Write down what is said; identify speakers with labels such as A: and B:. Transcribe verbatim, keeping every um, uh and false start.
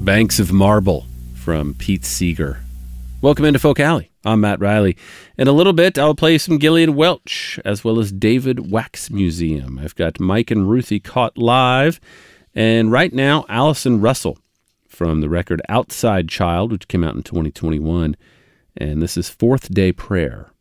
A: Banks of Marble from Pete Seeger. Welcome into Folk Alley. I'm Matt Riley. In a little bit, I'll play some Gillian Welch, as well as David Wax Museum. I've got Mike and Ruthie caught live, and right now, Allison Russell from the record Outside Child, which came out in twenty twenty-one, and this is Fourth Day Prayer.